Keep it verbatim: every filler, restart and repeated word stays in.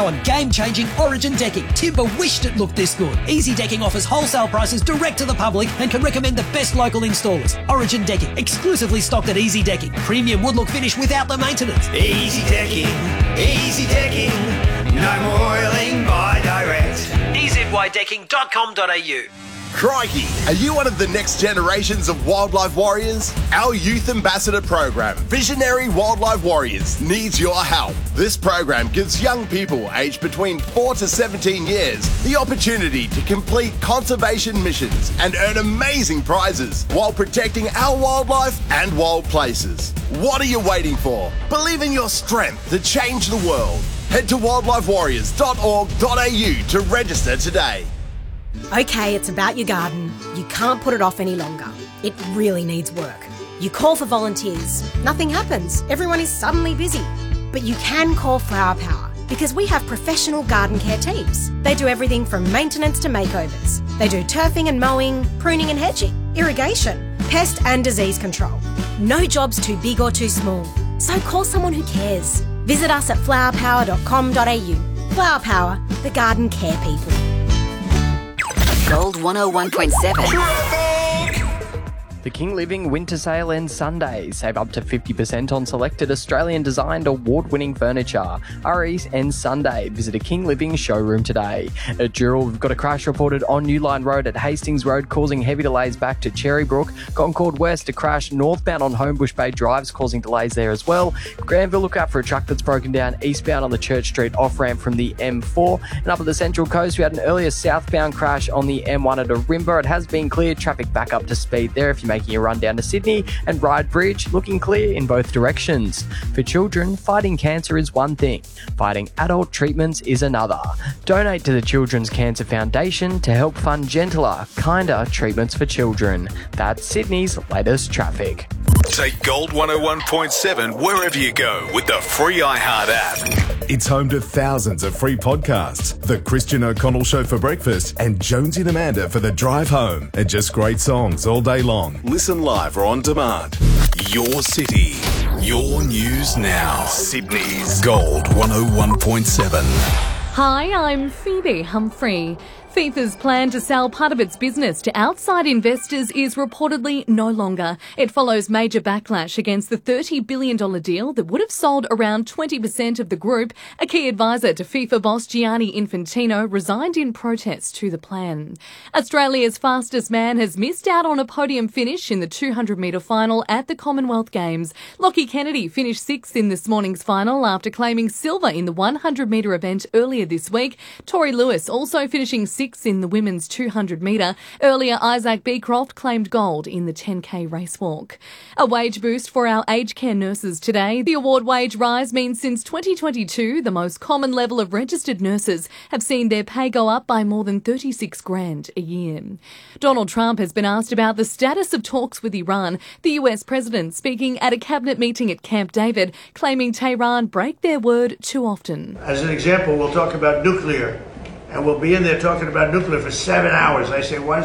now on game-changing Origin decking. Timber wished it looked this good. Easy Decking offers wholesale prices direct to the public and can recommend the best local installers. Origin Decking, exclusively stocked at Easy Decking. Premium wood-look finish without the maintenance. Easy Decking, Easy Decking, no more oiling by direct. e z y decking dot com dot a u. Crikey! Are you one of the next generations of wildlife warriors? Our youth ambassador program, Visionary Wildlife Warriors, needs your help. This program gives young people aged between four to seventeen years the opportunity to complete conservation missions and earn amazing prizes while protecting our wildlife and wild places. What are you waiting for? Believe in your strength to change the world. Head to wildlife warriors dot org dot a u to register today. Okay, it's about your garden. You can't put it off any longer. It really needs work. You call for volunteers. Nothing happens. Everyone is suddenly busy. But you can call Flower Power because we have professional garden care teams. They do everything from maintenance to makeovers. They do turfing and mowing, pruning and hedging, irrigation, pest and disease control. No job's too big or too small. So call someone who cares. Visit us at flower power dot com dot a u. Flower Power, the garden care people. Gold one oh one point seven. The King Living Winter Sale ends Sunday. Save up to fifty percent on selected Australian-designed award-winning furniture. R E's ends Sunday. Visit a King Living showroom today. At Dural, we've got a crash reported on New Line Road at Hastings Road, causing heavy delays back to Cherrybrook. Concord West, a crash northbound on Homebush Bay Drives, causing delays there as well. Granville, look out for a truck that's broken down eastbound on the Church Street off-ramp from the M four. And up at the Central Coast, we had an earlier southbound crash on the M one at Ourimbah. It has been cleared. Traffic back up to speed there if you making a run down to Sydney, and Ryde Bridge looking clear in both directions. For children, fighting cancer is one thing, fighting adult treatments is another. Donate to the Children's Cancer Foundation to help fund gentler, kinder treatments for children. That's Sydney's latest traffic. Take Gold one oh one point seven wherever you go with the free iHeart app. It's home to thousands of free podcasts. The Christian O'Connell Show for breakfast and Jonesy and Amanda for the drive home. And just great songs all day long. Listen live or on demand. Your city, your news now. Sydney's Gold one oh one point seven. Hi, I'm Phoebe Humphrey. FIFA's plan to sell part of its business to outside investors is reportedly no longer. It follows major backlash against the thirty billion dollars deal that would have sold around twenty percent of the group. A key advisor to FIFA boss Gianni Infantino resigned in protest to the plan. Australia's fastest man has missed out on a podium finish in the two hundred metre final at the Commonwealth Games. Lockie Kennedy finished sixth in this morning's final after claiming silver in the one hundred metre event earlier this week. Tori Lewis also finishing sixth in the women's two hundred metre. Earlier, Isaac Beecroft claimed gold in the ten K race walk. A wage boost for our aged care nurses today. The award wage rise means since twenty twenty-two, the most common level of registered nurses have seen their pay go up by more than thirty-six grand a year. Donald Trump has been asked about the status of talks with Iran. The U S president speaking at a cabinet meeting at Camp David, claiming Tehran break their word too often. As an example, we'll talk about nuclear. And we'll be in there talking about nuclear for seven hours. I say, why